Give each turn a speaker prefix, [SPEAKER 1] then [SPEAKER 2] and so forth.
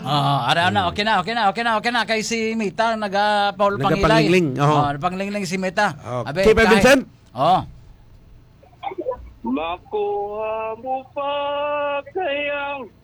[SPEAKER 1] Okay na. Kay si Mita, Paul Pangilay.
[SPEAKER 2] Nagapangling.
[SPEAKER 1] Panglingling si Mita.
[SPEAKER 2] Okay, Pa Vincent?
[SPEAKER 3] Makuha mo pa kayang